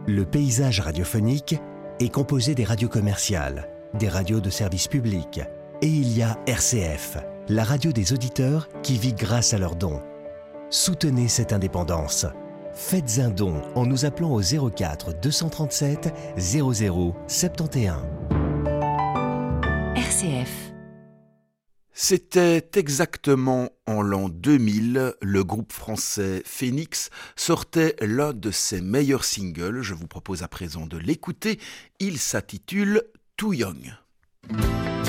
Le paysage radiophonique est composé des radios commerciales, des radios de service public, et il y a RCF, la radio des auditeurs qui vit grâce à leurs dons. Soutenez cette indépendance. Faites un don en nous appelant au 04 237 00 71. RCF. C'était exactement en l'an 2000, le groupe français Phoenix sortait l'un de ses meilleurs singles. Je vous propose à présent de l'écouter. Il s'intitule Too Young.